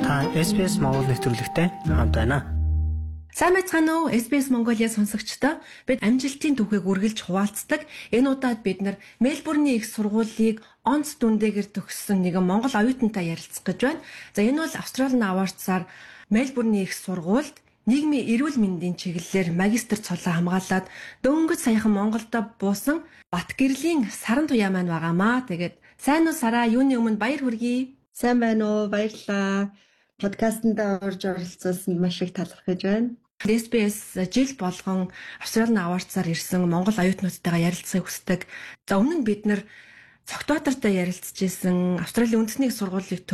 Та SBS Монгол нэвтрүүлэгтэй хамт байна. Сайн байцгаана уу? SBS Mongolia сонсогчдоо бид амжилтын түүхийг үргэлж хуваалцдаг. Энэ удаад бид Мельбурний их сургуулийг онц дүндээгээр төгссөн нэгэн монгол оюутантай ярилцах гэж байна. За энэ бол Australian Awards-аар Мельбурний их сургуульд нийгмийн эрүүл мэндийн чиглэлээр магистр цолоо хамгаалаад дөнгөж саяхан Монголдо буусан Батгэрлийн Саран Туяа маань байгаамаа. Тэгээд сайн уу Сараа, юуны өмнө баяр хүргэе. Сайн байна уу? Баярлалаа. Подкастт орж оролцуулсанд маш их талархаж байна. SBS жил болгон Australian Awards-аар ирсэн монгол оюутнуудтайгаа ярилцахыг хүсдэг. За өмнө нь бид цогтбаатартай ярилцж исэн Австралийн үндэсний сургуулийг